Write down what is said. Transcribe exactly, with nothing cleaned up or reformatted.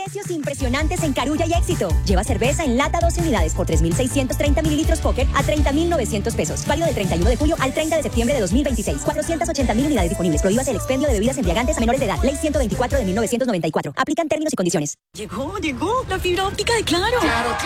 Precios impresionantes en Carulla y Éxito. Lleva cerveza en lata doce unidades por tres mil seiscientos treinta mililitros Pocket a treinta mil novecientos pesos. Válido del treinta y uno de julio al treinta de septiembre de dos mil veintiséis. cuatrocientas ochenta mil unidades disponibles. Prohíbas el expendio de bebidas embriagantes a menores de edad. Ley ciento veinticuatro de mil novecientos noventa y cuatro. Aplican términos y condiciones. Llegó, llegó la fibra óptica de Claro. Claro, claro.